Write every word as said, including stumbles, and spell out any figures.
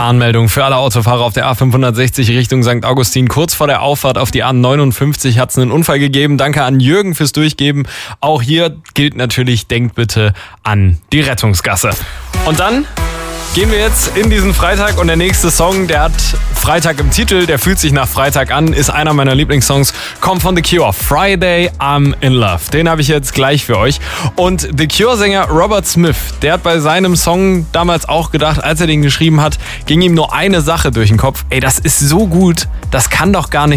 Warnmeldung für alle Autofahrer auf der A fünfhundertsechzig Richtung Sankt Augustin. Kurz vor der Auffahrt auf die A neunundfünfzig hat es einen Unfall gegeben. Danke an Jürgen fürs Durchgeben. Auch hier gilt natürlich, denkt bitte an die Rettungsgasse. Und dann gehen wir jetzt in diesen Freitag und der nächste Song, der hat Freitag im Titel, der fühlt sich nach Freitag an, ist einer meiner Lieblingssongs, kommt von The Cure, Friday, I'm in Love. Den habe ich jetzt gleich für euch. Und The Cure-Sänger Robert Smith, der hat bei seinem Song damals auch gedacht, als er den geschrieben hat, ging ihm nur eine Sache durch den Kopf. Ey, das ist so gut, das kann doch gar nicht